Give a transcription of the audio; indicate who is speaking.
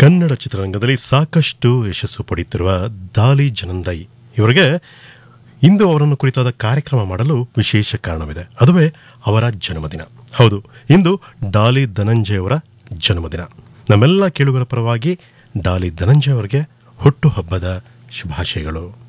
Speaker 1: ಕನ್ನಡ ಚಿತ್ರರಂಗದಲ್ಲಿ ಸಾಕಷ್ಟು ಯಶಸ್ಸು ಪಡೆಯುತ್ತಿರುವ ದಾಲಿ ಜನಂದೈ ಇವರಿಗೆ ಇಂದು ಅವರನ್ನು ಕುರಿತಾದ ಕಾರ್ಯಕ್ರಮ ಮಾಡಲು ವಿಶೇಷ ಕಾರಣವಿದೆ. ಅದುವೇ ಅವರ ಜನ್ಮದಿನ. ಹೌದು, ಇಂದು ಡಾಲಿ ಧನಂಜಯ ಅವರ ಜನ್ಮದಿನ. ನಮ್ಮೆಲ್ಲ ಕೇಳುಗರ ಪರವಾಗಿ ಡಾಲಿ ಧನಂಜಯ ಅವರಿಗೆ ಹುಟ್ಟುಹಬ್ಬದ ಶುಭಾಶಯಗಳು.